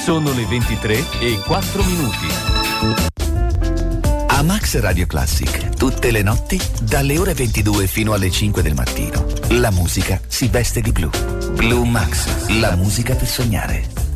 Sono le 23:04. A Max Radio Classic, tutte le notti, dalle ore 22 fino alle 5 del mattino, la musica si veste di blu. Blue Max, la musica per sognare.